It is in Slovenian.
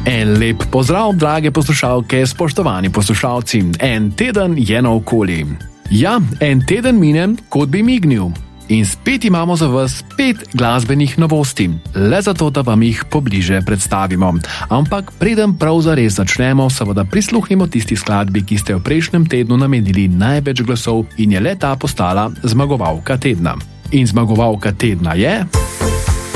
En lep pozdrav, drage poslušalke, spoštovani poslušalci. En teden je naokoli. Ja, en teden mine, kot bi mignil. In spet imamo za vas 5 glasbenih novosti, le zato, da vam jih pobliže predstavimo. Ampak preden prav zares začnemo, seveda prisluhnimo tisti skladbi, ki ste v prejšnjem tednu namenili največ glasov in je le ta postala zmagovalka tedna. In zmagovalka tedna je...